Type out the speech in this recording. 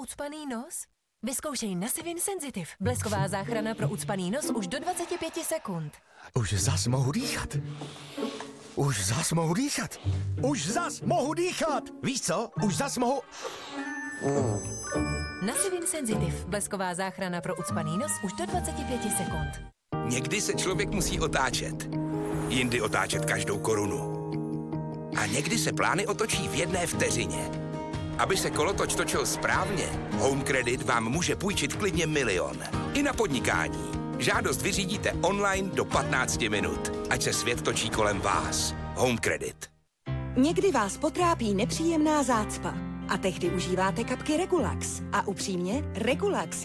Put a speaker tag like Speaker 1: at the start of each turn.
Speaker 1: ucpaný nos? Vyzkoušej Nasivin Sensitive. Blesková záchrana pro ucpaný nos už do 25 sekund.
Speaker 2: Už zas mohu dýchat. Už zas mohu dýchat. Už zas mohu dýchat. Víš co? Už zas mohu...
Speaker 1: Nasivin Sensitive. Blesková záchrana pro ucpaný nos už do 25 sekund.
Speaker 3: Někdy se člověk musí otáčet. Jindy otáčet každou korunu. A někdy se plány otočí v jedné vteřině. Aby se kolotoč točil správně, Home Credit vám může půjčit klidně 1 milion. I na podnikání. Žádost vyřídíte online do 15 minut. Ať se svět točí kolem vás. Home Credit.
Speaker 4: Někdy vás potrápí nepříjemná zácpa. A tehdy užíváte kapky Regulax. A upřímně, Regulax